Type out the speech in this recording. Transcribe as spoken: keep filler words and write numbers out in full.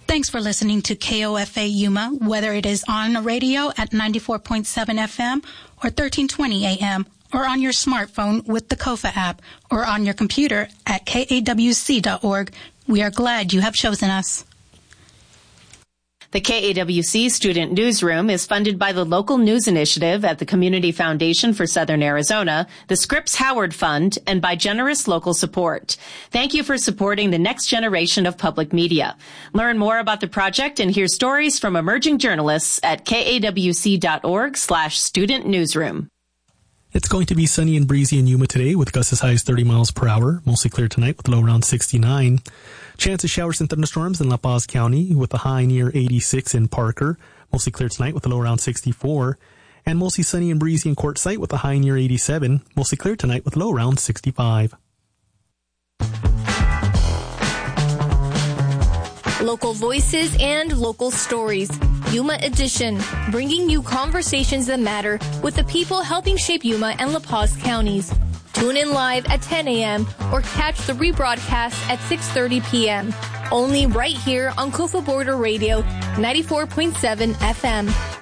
Thanks for listening to K O F A Yuma, whether it is on the radio at ninety-four point seven F M or thirteen twenty A M, or on your smartphone with the Kofa app, or on your computer at K A W C dot org. We are glad you have chosen us. The K A W C Student Newsroom is funded by the Local News Initiative at the Community Foundation for Southern Arizona, the Scripps Howard Fund, and by generous local support. Thank you for supporting the next generation of public media. Learn more about the project and hear stories from emerging journalists at K A W C dot org slash student newsroom. It's going to be sunny and breezy in Yuma today with gusts as high as thirty miles per hour. Mostly clear tonight with a low around sixty-nine. Chance of showers and thunderstorms in La Paz County with a high near eighty-six in Parker. Mostly clear tonight with a low around sixty-four. And mostly sunny and breezy in Quartzsite with a high near eighty-seven. Mostly clear tonight with a low around sixty-five. Local voices and local stories. Yuma Edition, bringing you conversations that matter with the people helping shape Yuma and La Paz counties. Tune in live at ten A M or catch the rebroadcast at six thirty P M Only right here on Kofa Border Radio, ninety-four point seven F M.